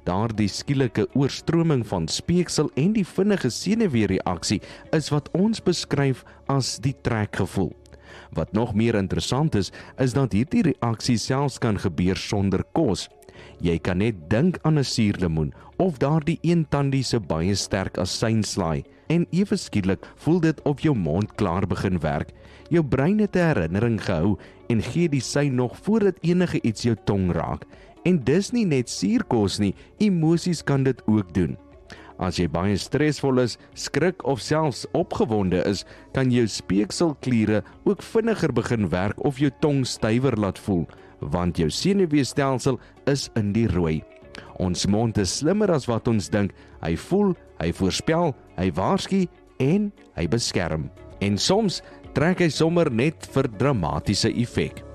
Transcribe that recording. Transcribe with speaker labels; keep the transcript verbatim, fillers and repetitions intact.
Speaker 1: Daardie skielike oorstroming van speeksel en die vinnige senuweereaksie is wat ons beskryf as die trekgevoel. Wat nog meer interessant is, is dat hierdie reaksie selfs kan gebeur sonder kos. Jy kan net dink aan 'n suurlemoen of daardie eentandie se baie sterk asynslaai en ewe skielik voel dit op jou mond klaar begin werk. Jou brein het 'n herinnering gehou en gee die sein nog voordat enige iets jou tong raak. En dis nie net suurkos nie, emosies kan dit ook doen. As jy baie stresvol is, skrik of selfs opgewonde is, kan jou speekselkliere ook vinniger begin werk of jou tong stywer laat voel, want jou senuweestelsel is in die rooi. Ons mond is slimmer as wat ons dink. Hy voel, hy voorspel, hy waarsku en hy beskerm. En soms trek hy sommer net vir dramatiese effek.